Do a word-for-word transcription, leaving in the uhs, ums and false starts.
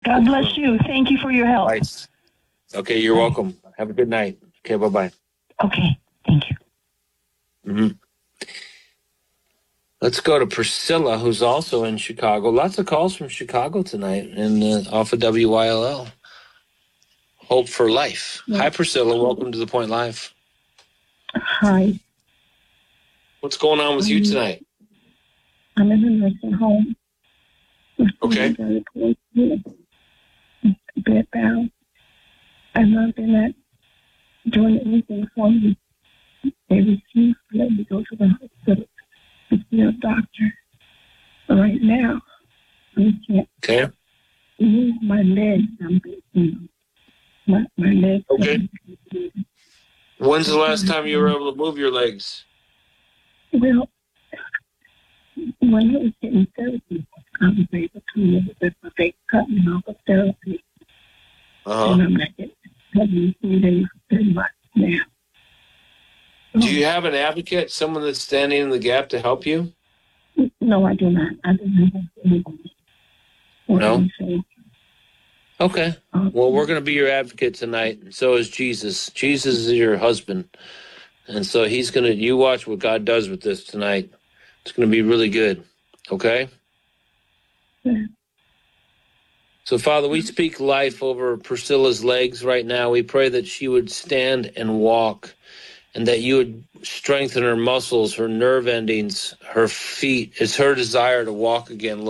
God bless you. Thank you for your help. Nice. Okay, you're welcome. Have a good night. Okay, bye-bye. Okay, thank you. Mm-hmm. Let's go to Priscilla, who's also in Chicago. Lots of calls from Chicago tonight and uh, off of W Y L L. Hope for Life. Yeah. Hi, Priscilla. Welcome to The Point Live. Hi. What's going on with um, you tonight? I'm in a nursing home. Okay. Bed bound. I've not been at doing anything for me. They refuse to let me go to the hospital to see a doctor. But right now, I can't Okay. move my legs. I'm you know, my, my legs. Okay. When's the last time you were able to move your legs? Well, when I was getting therapy, I was able to move it, but they cut me off of therapy. Uh-huh. And I'm not getting three days very much now. So, do you have an advocate, someone that's standing in the gap to help you? No, I do not. I do not have anybody. No? Okay. Um, Well, we're going to be your advocate tonight, and so is Jesus. Jesus is your husband. And so he's going to, you watch what God does with this tonight. It's going to be really good. Okay? Yeah. So, Father, we speak life over Priscilla's legs right now. We pray that she would stand and walk, and that you would strengthen her muscles, her nerve endings, her feet. It's her desire to walk again, Lord.